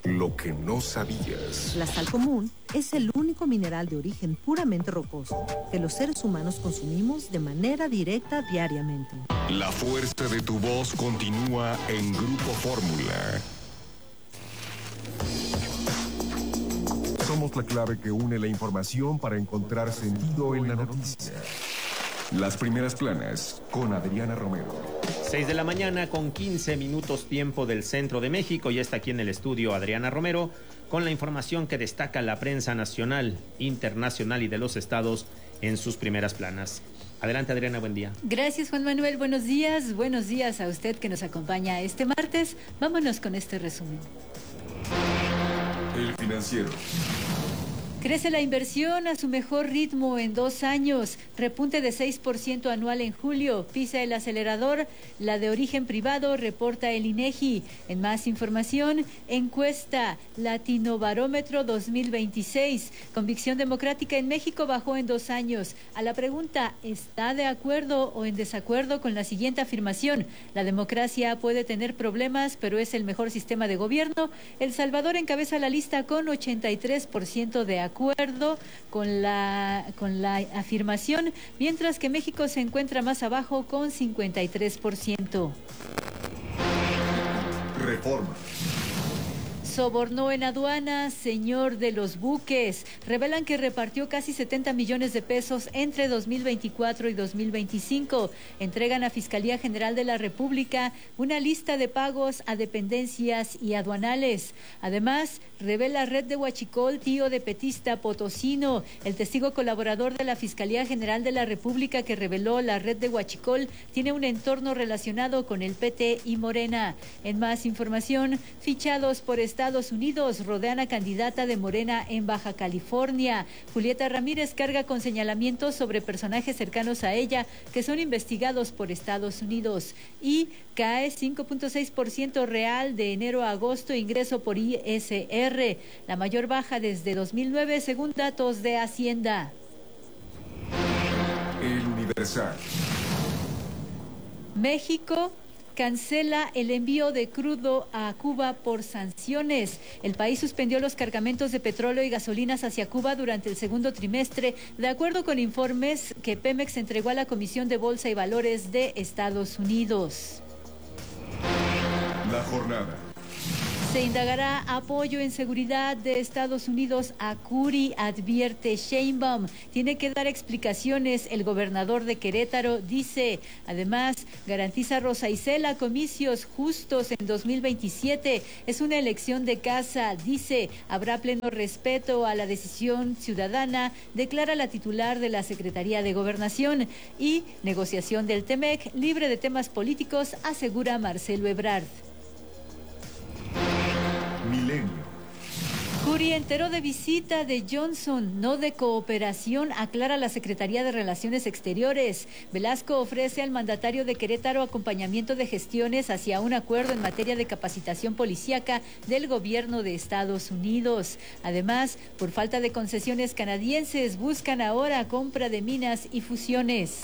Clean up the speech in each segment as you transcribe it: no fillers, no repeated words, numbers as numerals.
Lo que no sabías. La sal común es el único mineral de origen puramente rocoso que los seres humanos consumimos de manera directa diariamente. La fuerza de tu voz continúa en Grupo Fórmula. Somos la clave que une la información para encontrar sentido en la noticia. Las primeras planas con Adriana Romero. 6 de la mañana con 15 minutos tiempo del centro de México. Ya está aquí en el estudio Adriana Romero con la información que destaca la prensa nacional, internacional y de los estados en sus primeras planas. Adelante, Adriana, buen día. Gracias, Juan Manuel, buenos días a usted que nos acompaña este martes. Vámonos con este resumen. El Financiero. Crece la inversión a su mejor ritmo en 2 años, repunte de 6% anual en julio, pisa el acelerador, la de origen privado, reporta el INEGI. En más información, encuesta Latinobarómetro 2026, convicción democrática en México bajó en 2 años. A la pregunta, ¿está de acuerdo o en desacuerdo con la siguiente afirmación? La democracia puede tener problemas, pero es el mejor sistema de gobierno. El Salvador encabeza la lista con 83% de acuerdo con la afirmación, mientras que México se encuentra más abajo con 53%. Reforma. Sobornó en aduanas, señor de los buques. Revelan que repartió casi 70 millones de pesos entre 2024 y 2025. Entregan a Fiscalía General de la República una lista de pagos a dependencias y aduanales. Además, revela red de huachicol, tío de petista potosino. El testigo colaborador de la Fiscalía General de la República que reveló la red de huachicol tiene un entorno relacionado con el PT y Morena. En más información, fichados por Estados Unidos, rodean a candidata de Morena en Baja California. Julieta Ramírez carga con señalamientos sobre personajes cercanos a ella que son investigados por Estados Unidos. Y cae 5.6% real de enero a agosto ingreso por ISR, la mayor baja desde 2009 según datos de Hacienda. El Universal. México cancela el envío de crudo a Cuba por sanciones. El país suspendió los cargamentos de petróleo y gasolinas hacia Cuba durante el segundo trimestre, de acuerdo con informes que Pemex entregó a la Comisión de Bolsa y Valores de Estados Unidos. La jornada. Se indagará apoyo en seguridad de Estados Unidos a Curi, advierte Sheinbaum. Tiene que dar explicaciones el gobernador de Querétaro, dice. Además, garantiza Rosa Isela comicios justos en 2027. Es una elección de casa, dice. Habrá pleno respeto a la decisión ciudadana, declara la titular de la Secretaría de Gobernación. Y negociación del TEMEC, libre de temas políticos, asegura Marcelo Ebrard. Milenio. Curi enteró de visita de Johnson, no de cooperación, aclara la Secretaría de Relaciones Exteriores. Velasco ofrece al mandatario de Querétaro acompañamiento de gestiones hacia un acuerdo en materia de capacitación policíaca del gobierno de Estados Unidos. Además, por falta de concesiones canadienses, buscan ahora compra de minas y fusiones.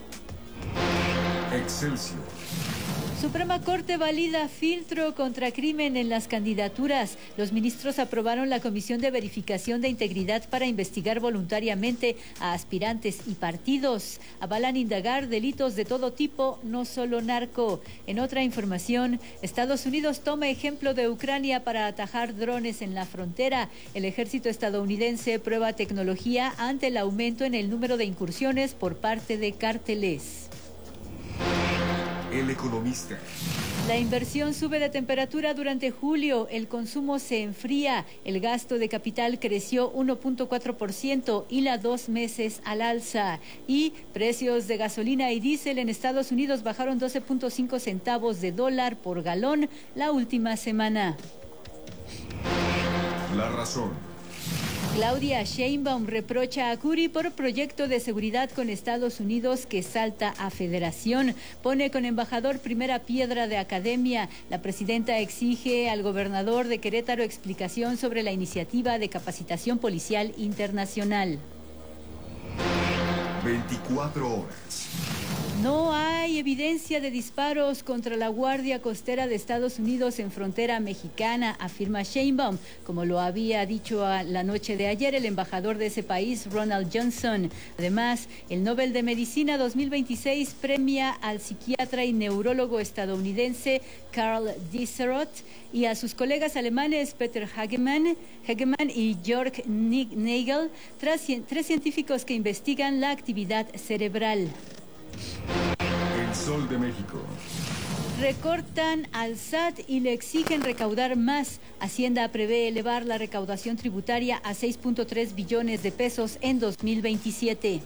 Excelsior. Suprema Corte valida filtro contra crimen en las candidaturas. Los ministros aprobaron la Comisión de Verificación de Integridad para investigar voluntariamente a aspirantes y partidos. Avalan indagar delitos de todo tipo, no solo narco. En otra información, Estados Unidos toma ejemplo de Ucrania para atajar drones en la frontera. El ejército estadounidense prueba tecnología ante el aumento en el número de incursiones por parte de cárteles. El Economista. La inversión sube de temperatura durante julio, el consumo se enfría, el gasto de capital creció 1.4% y la 2 meses al alza. Y precios de gasolina y diésel en Estados Unidos bajaron 12.5 centavos de dólar por galón la última semana. La Razón. Claudia Sheinbaum reprocha a Curi por proyecto de seguridad con Estados Unidos que salta a federación. Pone con embajador primera piedra de academia. La presidenta exige al gobernador de Querétaro explicación sobre la iniciativa de capacitación policial internacional. 24 horas. No hay evidencia de disparos contra la Guardia Costera de Estados Unidos en frontera mexicana, afirma Sheinbaum, como lo había dicho la noche de ayer el embajador de ese país, Ronald Johnson. Además, el Nobel de Medicina 2026 premia al psiquiatra y neurólogo estadounidense Karl Disseroth y a sus colegas alemanes Peter Hagemann y Jörg Nagel, tres científicos que investigan la actividad cerebral. El Sol de México. Recortan al SAT y le exigen recaudar más. Hacienda prevé elevar la recaudación tributaria a 6.3 billones de pesos en 2027.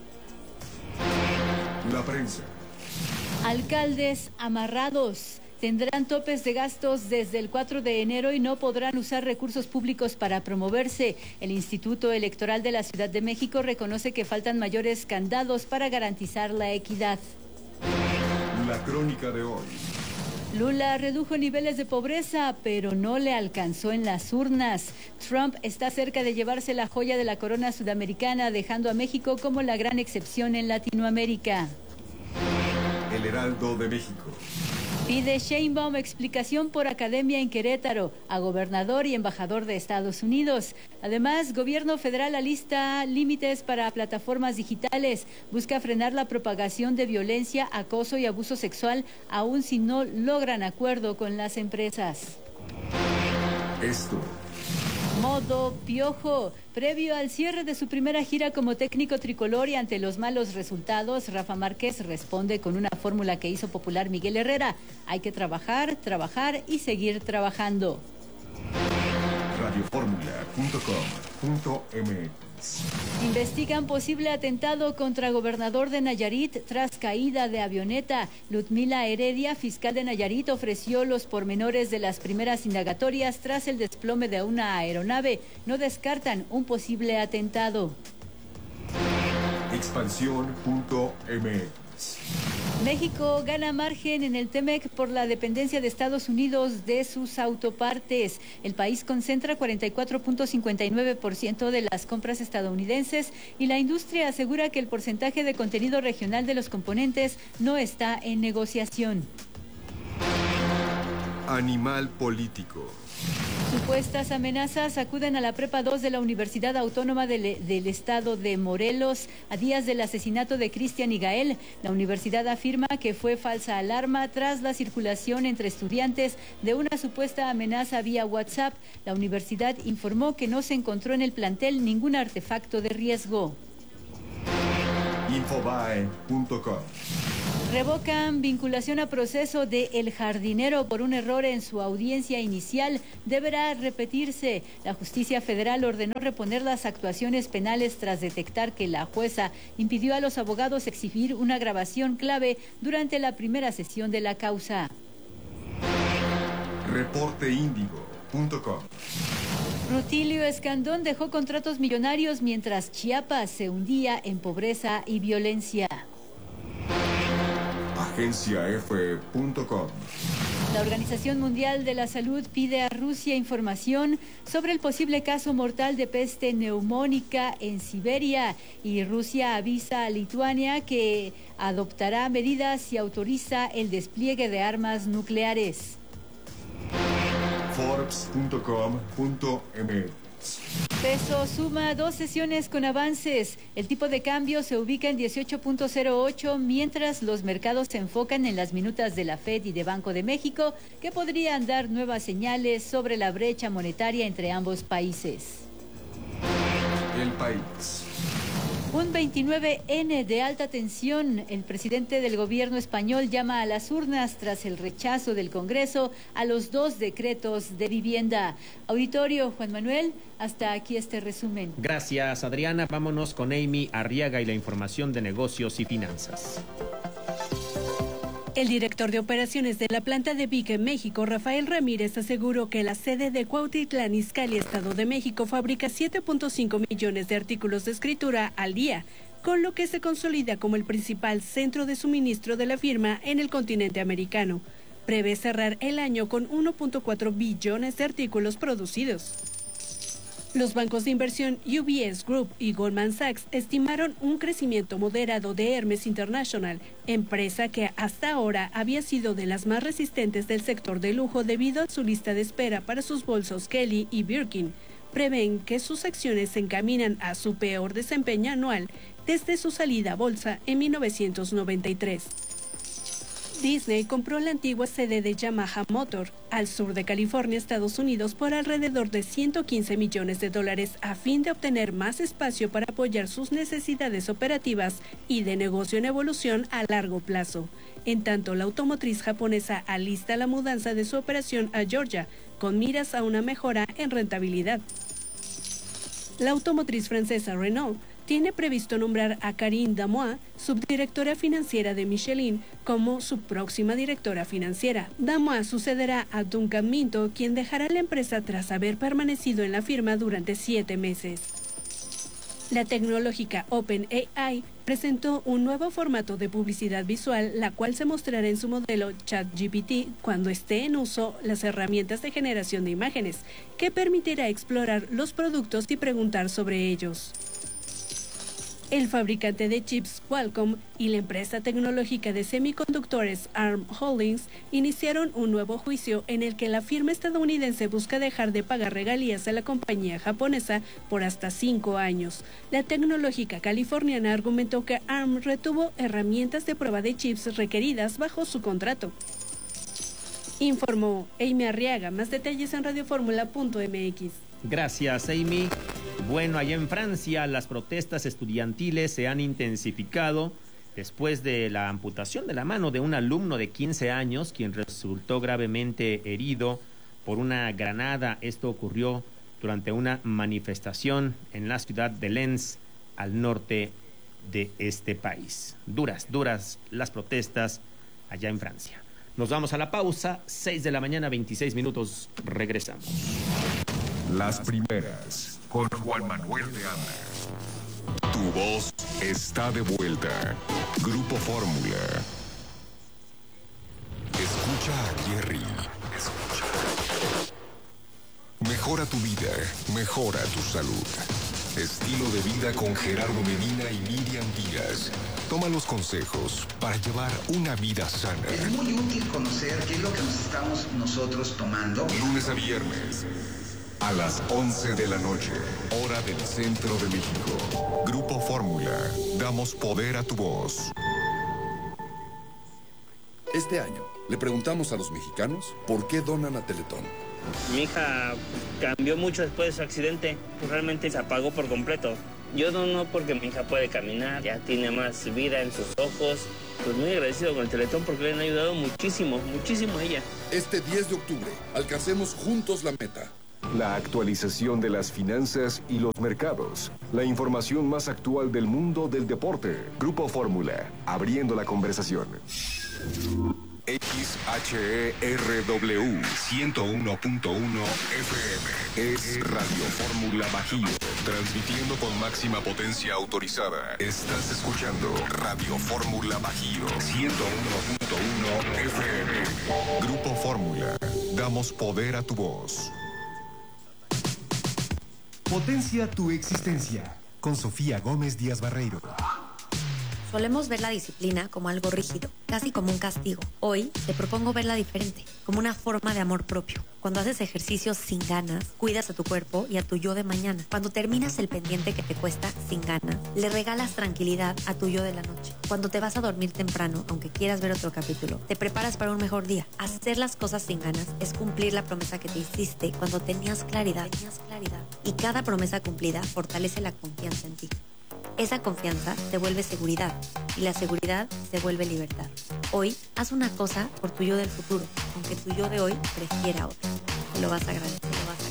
La prensa. Alcaldes amarrados. Tendrán topes de gastos desde el 4 de enero y no podrán usar recursos públicos para promoverse. El Instituto Electoral de la Ciudad de México reconoce que faltan mayores candados para garantizar la equidad. La crónica de hoy. Lula redujo niveles de pobreza, pero no le alcanzó en las urnas. Trump está cerca de llevarse la joya de la corona sudamericana, dejando a México como la gran excepción en Latinoamérica. El Heraldo de México. Pide Sheinbaum explicación por academia en Querétaro a gobernador y embajador de Estados Unidos. Además, gobierno federal alista límites para plataformas digitales. Busca frenar la propagación de violencia, acoso y abuso sexual, aun si no logran acuerdo con las empresas. Esto. Modo Piojo. Previo al cierre de su primera gira como técnico tricolor y ante los malos resultados, Rafa Márquez responde con una fórmula que hizo popular Miguel Herrera. Hay que trabajar, trabajar y seguir trabajando. Radioformula.com.mx. Investigan posible atentado contra gobernador de Nayarit tras caída de avioneta. Ludmila Heredia, fiscal de Nayarit, ofreció los pormenores de las primeras indagatorias tras el desplome de una aeronave. No descartan un posible atentado. Expansión.mx. México gana margen en el TEMEC por la dependencia de Estados Unidos de sus autopartes. El país concentra 44.59% de las compras estadounidenses y la industria asegura que el porcentaje de contenido regional de los componentes no está en negociación. Animal político. Supuestas amenazas acuden a la Prepa 2 de la Universidad Autónoma del Estado de Morelos. A días del asesinato de Cristian y Gael, la universidad afirma que fue falsa alarma tras la circulación entre estudiantes de una supuesta amenaza vía WhatsApp. La universidad informó que no se encontró en el plantel ningún artefacto de riesgo. Infobae.com. Revocan vinculación a proceso de El Jardinero por un error en su audiencia inicial. Deberá repetirse. La justicia federal ordenó reponer las actuaciones penales tras detectar que la jueza impidió a los abogados exhibir una grabación clave durante la primera sesión de la causa. Reporteindigo.com. Rutilio Escandón dejó contratos millonarios mientras Chiapas se hundía en pobreza y violencia. Agenciaf.com. La Organización Mundial de la Salud pide a Rusia información sobre el posible caso mortal de peste neumónica en Siberia y Rusia avisa a Lituania que adoptará medidas y autoriza el despliegue de armas nucleares. Forbes.com.mx. Peso suma 2 sesiones con avances. El tipo de cambio se ubica en 18.08, mientras los mercados se enfocan en las minutas de la FED y de Banco de México, que podrían dar nuevas señales sobre la brecha monetaria entre ambos países. El País. Un 29N de alta tensión. El presidente del gobierno español llama a las urnas tras el rechazo del Congreso a los 2 decretos de vivienda. Auditorio, Juan Manuel, hasta aquí este resumen. Gracias, Adriana. Vámonos con Amy Arriaga y la información de negocios y finanzas. El director de operaciones de la planta de Vic en México, Rafael Ramírez, aseguró que la sede de Cuautitlán Izcalli, Estado de México, fabrica 7.5 millones de artículos de escritura al día, con lo que se consolida como el principal centro de suministro de la firma en el continente americano. Prevé cerrar el año con 1.4 billones de artículos producidos. Los bancos de inversión UBS Group y Goldman Sachs estimaron un crecimiento moderado de Hermes International, empresa que hasta ahora había sido de las más resistentes del sector de lujo debido a su lista de espera para sus bolsos Kelly y Birkin. Prevén que sus acciones se encaminan a su peor desempeño anual desde su salida a bolsa en 1993. Disney compró la antigua sede de Yamaha Motor al sur de California, Estados Unidos, por alrededor de $115 millones a fin de obtener más espacio para apoyar sus necesidades operativas y de negocio en evolución a largo plazo. En tanto, la automotriz japonesa alista la mudanza de su operación a Georgia, con miras a una mejora en rentabilidad. La automotriz francesa Renault tiene previsto nombrar a Karine Damois, subdirectora financiera de Michelin, como su próxima directora financiera. Damois sucederá a Duncan Minto, quien dejará la empresa tras haber permanecido en la firma durante 7 meses. La tecnológica OpenAI presentó un nuevo formato de publicidad visual, la cual se mostrará en su modelo ChatGPT cuando esté en uso las herramientas de generación de imágenes, que permitirá explorar los productos y preguntar sobre ellos. El fabricante de chips Qualcomm y la empresa tecnológica de semiconductores ARM Holdings iniciaron un nuevo juicio en el que la firma estadounidense busca dejar de pagar regalías a la compañía japonesa por hasta 5 años. La tecnológica californiana argumentó que ARM retuvo herramientas de prueba de chips requeridas bajo su contrato. Informó Amy Arriaga. Más detalles en radioformula.mx. Gracias, Amy. Bueno, allá en Francia las protestas estudiantiles se han intensificado después de la amputación de la mano de un alumno de 15 años, quien resultó gravemente herido por una granada. Esto ocurrió durante una manifestación en la ciudad de Lens, al norte de este país. Duras las protestas allá en Francia. Nos vamos a la pausa, 6 de la mañana, 26 minutos, regresamos. Las primeras, con Juan Manuel de Anda. Tu voz está de vuelta. Grupo Fórmula. Escucha a Jerry. Escucha. Mejora tu vida, mejora tu salud. Estilo de vida con Gerardo Medina y Miriam Díaz. Toma los consejos para llevar una vida sana. Es muy útil conocer qué es lo que nos estamos nosotros tomando. Lunes a viernes, a las 11 de la noche, hora del centro de México. Grupo Fórmula. Damos poder a tu voz. Este año, le preguntamos a los mexicanos por qué donan a Teletón. Mi hija cambió mucho después de su accidente, pues realmente se apagó por completo. Yo dono porque mi hija puede caminar, ya tiene más vida en sus ojos. Pues muy agradecido con el Teletón porque le han ayudado muchísimo a ella. Este 10 de octubre, alcancemos juntos la meta. La actualización de las finanzas y los mercados. La información más actual del mundo del deporte. Grupo Fórmula, abriendo la conversación. XHERW 101.1 FM es Radio Fórmula Bajío, transmitiendo con máxima potencia autorizada. Estás escuchando Radio Fórmula Bajío 101.1 FM. Grupo Fórmula, damos poder a tu voz. Potencia tu existencia, con Sofía Gómez Díaz Barreiro. Solemos ver la disciplina como algo rígido, casi como un castigo. Hoy te propongo verla diferente, como una forma de amor propio. Cuando haces ejercicios sin ganas, cuidas a tu cuerpo y a tu yo de mañana. Cuando terminas el pendiente que te cuesta sin ganas, le regalas tranquilidad a tu yo de la noche. Cuando te vas a dormir temprano, aunque quieras ver otro capítulo, te preparas para un mejor día. Hacer las cosas sin ganas es cumplir la promesa que te hiciste cuando tenías claridad. Y cada promesa cumplida fortalece la confianza en ti. Esa confianza se vuelve seguridad y la seguridad se vuelve libertad. Hoy, haz una cosa por tu yo del futuro, aunque tu yo de hoy prefiera otra. Te lo vas a agradecer,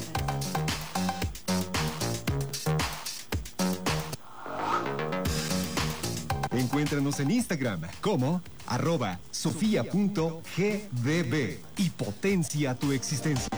Encuéntranos en Instagram como @sofia.gdb y potencia tu existencia.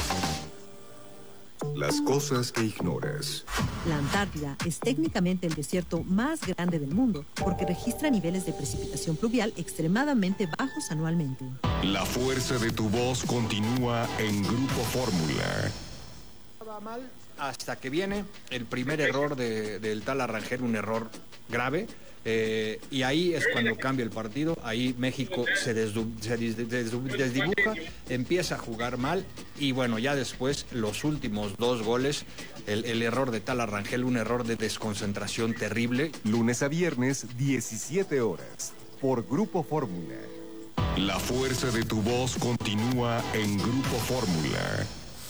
Las cosas que ignoras. La Antártida es técnicamente el desierto más grande del mundo porque registra niveles de precipitación pluvial extremadamente bajos anualmente. La fuerza de tu voz continúa en Grupo Fórmula. va mal hasta que viene el primer error del Tala Rangel, un error grave. Y ahí es cuando cambia el partido. Ahí México se desdibuja, empieza a jugar mal y bueno, ya después los últimos 2 goles, el error de Tala Rangel, un error de desconcentración terrible. Lunes a viernes, 17 horas, por Grupo Fórmula. La fuerza de tu voz continúa en Grupo Fórmula.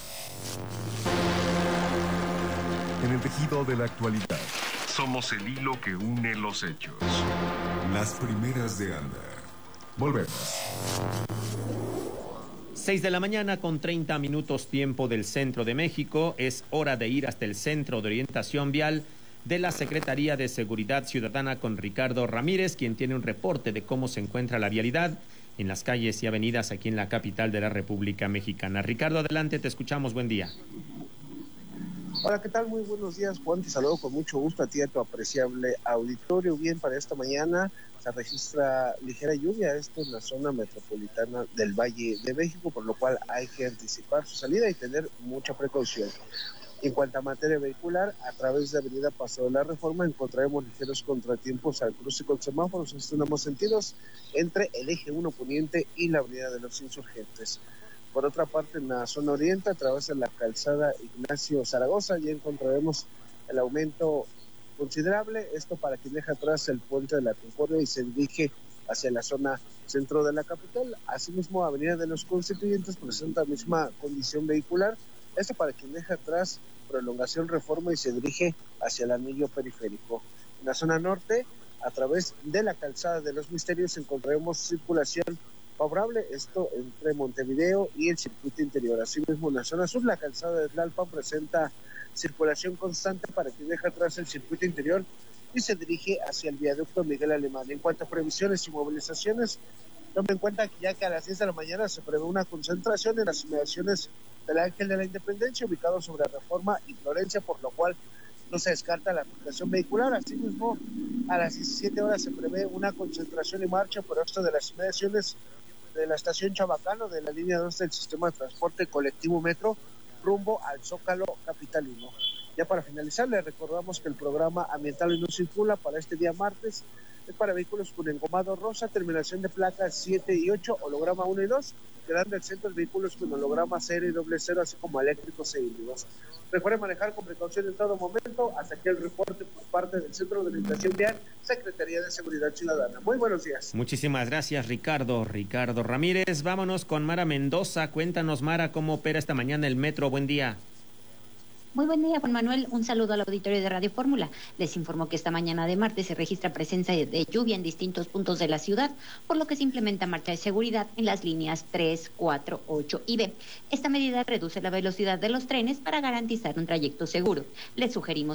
En el tejido de la actualidad. Somos el hilo que une los hechos. Las primeras de andar. Volvemos. 6 de la mañana con 30 minutos tiempo del centro de México. Es hora de ir hasta el Centro de Orientación Vial de la Secretaría de Seguridad Ciudadana con Ricardo Ramírez, quien tiene un reporte de cómo se encuentra la vialidad en las calles y avenidas aquí en la capital de la República Mexicana. Ricardo, adelante, te escuchamos. Buen día. Hola, ¿qué tal? Muy buenos días, Juan. Te saludo con mucho gusto a ti y a tu apreciable auditorio. Bien, para esta mañana se registra ligera lluvia, esto en la zona metropolitana del Valle de México, por lo cual hay que anticipar su salida y tener mucha precaución. En cuanto a materia vehicular, a través de Avenida Paso de la Reforma encontraremos ligeros contratiempos al cruce con semáforos en ambos sentidos entre el eje 1 poniente y la Avenida de los Insurgentes. Por otra parte, en la zona oriente, a través de la calzada Ignacio Zaragoza, ya encontraremos el aumento considerable, esto para quien deja atrás el puente de la Concordia y se dirige hacia la zona centro de la capital. Asimismo, Avenida de los Constituyentes presenta la misma condición vehicular, esto para quien deja atrás prolongación Reforma y se dirige hacia el anillo periférico. En la zona norte, a través de la calzada de los Misterios, encontraremos circulación favorable, esto entre Montevideo y el circuito interior. Asimismo, en la zona sur, la calzada de Tlalpan presenta circulación constante para quien deja atrás el circuito interior y se dirige hacia el viaducto Miguel Alemán. En cuanto a previsiones y movilizaciones, tome en cuenta que ya que a las 10 de la mañana se prevé una concentración en las inmediaciones del Ángel de la Independencia, ubicado sobre Reforma y Florencia, por lo cual no se descarta la afectación vehicular. Asimismo, a las 17 horas se prevé una concentración y marcha por esto de las inmediaciones de la estación Chabacano de la línea 2 del sistema de transporte colectivo Metro rumbo al Zócalo capitalino. Ya para finalizar, les recordamos que el programa Ambiental y No Circula para este día martes es para vehículos con engomado rosa, terminación de placas 7 y 8, holograma 1 y 2, quedando exentos vehículos con holograma 0 y 00, así como eléctricos e híbridos. Recuerden manejar con precaución en todo momento. Hasta aquí el reporte por parte del Centro de Orientación Vial, Secretaría de Seguridad Ciudadana. Muy buenos días. Muchísimas gracias, Ricardo Ramírez. Vámonos con Mara Mendoza. Cuéntanos, Mara, cómo opera esta mañana el metro. Buen día. Muy buen día, Juan Manuel. Un saludo al auditorio de Radio Fórmula. Les informo que esta mañana de martes se registra presencia de lluvia en distintos puntos de la ciudad, por lo que se implementa marcha de seguridad en las líneas 3, 4, 8 y B. Esta medida reduce la velocidad de los trenes para garantizar un trayecto seguro. Les sugerimos